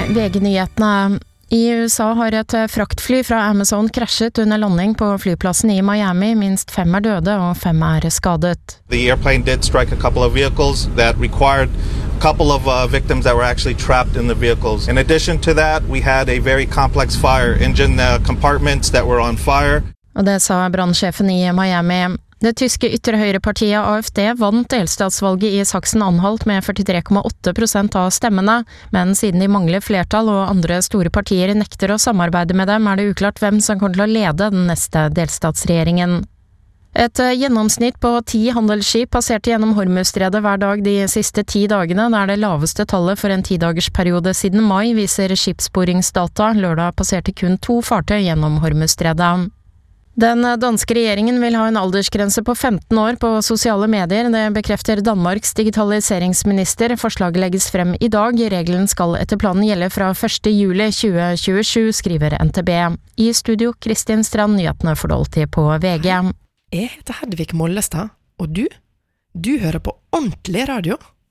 VG-nyhetene. I USA har et fraktfly fra Amazon krasjet under landing på flyplassen I Miami. Minst 5 døde og 5 skadet. The airplane did strike a couple of vehicles that required a couple of victims that were actually trapped in the vehicles. In addition to that, we had a very complex fire, engine compartments that were on fire. Og det sa brannsjefen I Miami. Det tyske ytterhøyrepartiet AfD vant delstatsvalget I Sachsen-Anhalt med 43,8% av stemmene, men siden de mangler flertall og andre store partier nekter å samarbeide med dem, det uklart hvem som kommer til å lede den neste delstatsregjeringen. Et gjennomsnitt på 10 handelsskip passerte gjennom Hormuzstredet hver dag de siste 10 dagene. Det det laveste tallet for en 10-dagersperiode siden mai, viser skipssporingsdata. Lørdag passerte kun 2 fartøy gjennom Hormuzstredet. Den danske regjeringen vil ha en aldersgrense på 15 år på sosiale medier. Det bekrefter Danmarks digitaliseringsminister. Forslaget legges frem I dag. Regelen skal etter planen gjelde fra 1. juli 2027, skriver NTB. I studio, Kristin Strand, nyhetene fordolti på VG. Jeg heter Hedvig Mollestad, og du hører på ordentlig radio.